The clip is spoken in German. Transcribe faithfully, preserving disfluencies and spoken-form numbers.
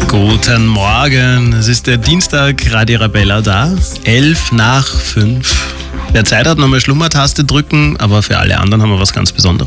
Guten Morgen, es ist der Dienstag, Radio Arabella da, elf nach fünf. Wer Zeit hat, nochmal Schlummertaste drücken, aber für alle anderen haben wir was ganz Besonderes.